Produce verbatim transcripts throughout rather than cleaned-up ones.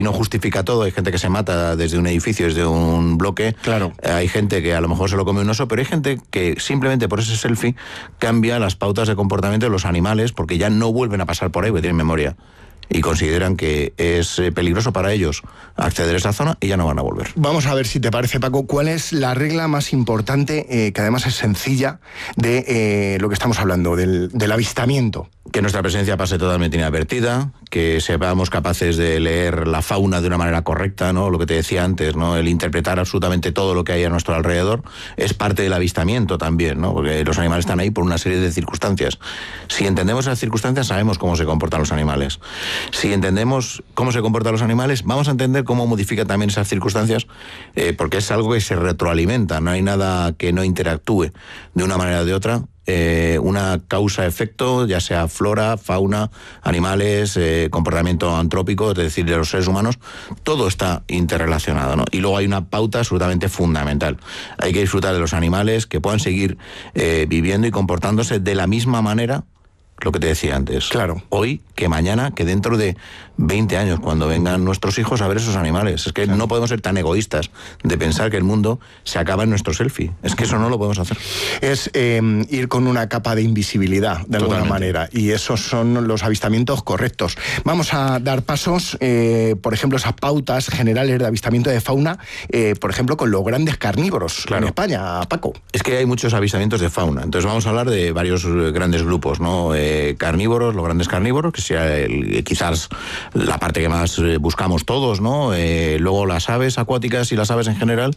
no justifica todo, hay gente que se mata desde un edificio, desde un bloque, claro. Hay gente que a lo mejor se lo come un oso, pero hay gente que simplemente por ese selfie cambia las pautas de comportamiento de los animales porque ya no vuelven a pasar por ahí porque tienen memoria y consideran que es peligroso para ellos acceder a esa zona y ya no van a volver. Vamos a ver si te parece, Paco, ¿cuál es la regla más importante, eh, que además es sencilla, de eh, lo que estamos hablando, del, del avistamiento? Que nuestra presencia pase totalmente inadvertida, que seamos capaces de leer la fauna de una manera correcta, ¿no? Lo que te decía antes, ¿no? El interpretar absolutamente todo lo que hay a nuestro alrededor es parte del avistamiento también, ¿no? Porque los animales están ahí por una serie de circunstancias. Si entendemos esas circunstancias, sabemos cómo se comportan los animales. Si entendemos cómo se comportan los animales, vamos a entender cómo modifica también esas circunstancias, eh, porque es algo que se retroalimenta, no hay nada que no interactúe de una manera o de otra. Eh, una causa-efecto, ya sea flora, fauna, animales, eh, comportamiento antrópico, es decir, de los seres humanos, todo está interrelacionado, ¿no? Y luego hay una pauta absolutamente fundamental. Hay que disfrutar de los animales, que puedan seguir eh, viviendo y comportándose de la misma manera, lo que te decía antes. Claro. Hoy, que mañana, que dentro de veinte años, cuando vengan nuestros hijos a ver esos animales. Es que claro. No podemos ser tan egoístas de pensar que el mundo se acaba en nuestro selfie. Es que eso no lo podemos hacer. Es eh, ir con una capa de invisibilidad, de Totalmente. Alguna manera. Y esos son los avistamientos correctos. Vamos a dar pasos, eh, por ejemplo, esas pautas generales de avistamiento de fauna, eh, por ejemplo, con los grandes carnívoros claro. en España, Paco. Es que hay muchos avistamientos de fauna. Entonces vamos a hablar de varios grandes grupos, ¿no? Eh, carnívoros, los grandes carnívoros, que sea el, quizás la parte que más buscamos todos, ¿no? Eh, luego las aves acuáticas y las aves en general,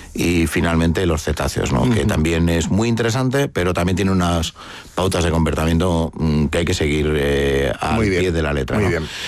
y finalmente los cetáceos, ¿no? Uh-huh. Que también es muy interesante, pero también tiene unas pautas de comportamiento mmm, que hay que seguir eh, al muy pie bien. de la letra. Muy ¿no? bien.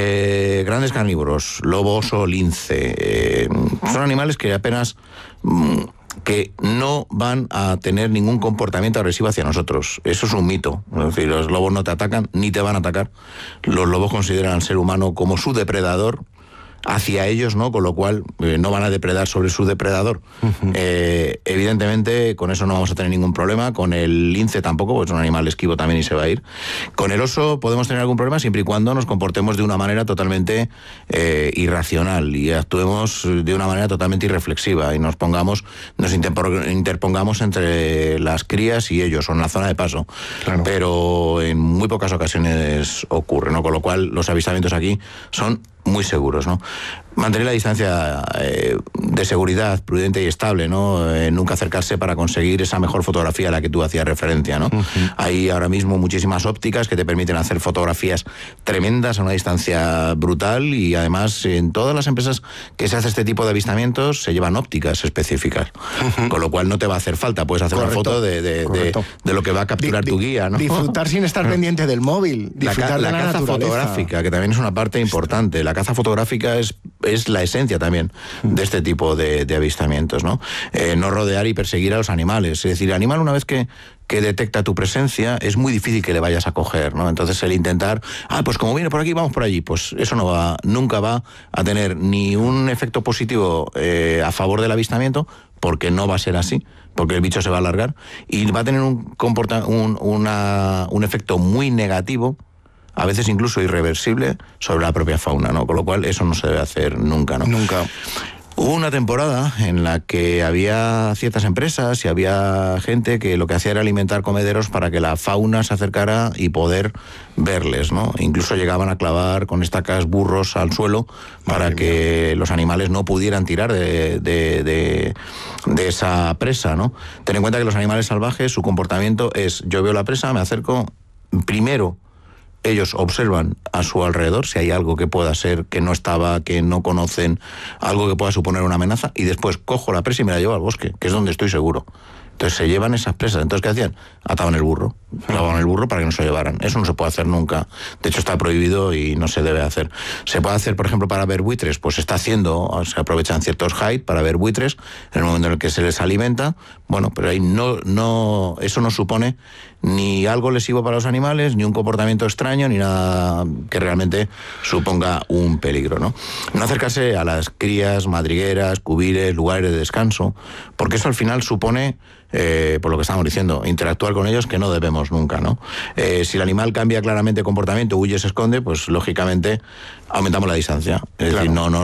Eh, grandes carnívoros, lobo, oso, lince, eh, son animales que apenas... Mmm, que no van a tener ningún comportamiento agresivo hacia nosotros. Eso es un mito. Es decir, los lobos no te atacan, ni te van a atacar. Los lobos consideran al ser humano como su depredador hacia ellos, ¿no? Con lo cual eh, no van a depredar sobre su depredador. Uh-huh. Eh, evidentemente, con eso no vamos a tener ningún problema. Con el lince tampoco, porque es un animal esquivo también y se va a ir. Con el oso podemos tener algún problema siempre y cuando nos comportemos de una manera totalmente eh, irracional y actuemos de una manera totalmente irreflexiva y nos pongamos, nos interpongamos entre las crías y ellos, o en la zona de paso. Claro. Pero en muy pocas ocasiones ocurre, ¿no? Con lo cual los avistamientos aquí son muy seguros, ¿no? Mantener la distancia eh, de seguridad prudente y estable, ¿no? Eh, nunca acercarse para conseguir esa mejor fotografía a la que tú hacías referencia, ¿no? Uh-huh. Hay ahora mismo muchísimas ópticas que te permiten hacer fotografías tremendas a una distancia brutal y además en todas las empresas que se hace este tipo de avistamientos se llevan ópticas específicas, uh-huh. Con lo cual no te va a hacer falta, puedes hacer Correcto. Una foto de, de, de, de lo que va a capturar di, tu guía, ¿no? Disfrutar sin estar pendiente del móvil, disfrutar la, de la, la caza naturaleza. Fotográfica, que también es una parte importante. La caza fotográfica es, es la esencia también de este tipo de, de avistamientos, ¿no? Eh, no rodear y perseguir a los animales. Es decir, el animal, una vez que, que detecta tu presencia, es muy difícil que le vayas a coger, ¿no? Entonces el intentar, ah, pues como viene por aquí, vamos por allí, pues eso no va, nunca va a tener ni un efecto positivo eh, a favor del avistamiento, porque no va a ser así, porque el bicho se va a alargar, y va a tener un, comporta- un, una, un efecto muy negativo, a veces incluso irreversible, sobre la propia fauna, ¿no? Con lo cual eso no se debe hacer nunca, ¿no? Nunca. Hubo una temporada en la que había ciertas empresas y había gente que lo que hacía era alimentar comederos para que la fauna se acercara y poder verles, ¿no? Incluso llegaban a clavar con estacas burros al suelo para Madre que mía. Los animales no pudieran tirar de, de, de, de esa presa, ¿no? Ten en cuenta que los animales salvajes, su comportamiento es, yo veo la presa, me acerco, primero ellos observan a su alrededor si hay algo que pueda ser, que no estaba, que no conocen, algo que pueda suponer una amenaza, y después cojo la presa y me la llevo al bosque, que es donde estoy seguro. Entonces se llevan esas presas. Entonces, ¿qué hacían? Ataban el burro. Clavaban el burro para que no se llevaran. Eso no se puede hacer nunca. De hecho, está prohibido y no se debe hacer. Se puede hacer, por ejemplo, para ver buitres. Pues se está haciendo, se aprovechan ciertos height para ver buitres en el momento en el que se les alimenta. Bueno, pero ahí no, no, eso no supone ni algo lesivo para los animales, ni un comportamiento extraño, ni nada que realmente suponga un peligro, ¿no? No acercarse a las crías, madrigueras, cubiles, lugares de descanso, porque eso al final supone, eh, por lo que estamos diciendo, interactuar con ellos que no debemos acercarnos nunca, ¿no? Eh, si el animal cambia claramente de comportamiento, huye, se esconde, pues lógicamente aumentamos la distancia. Es claro. decir, no, no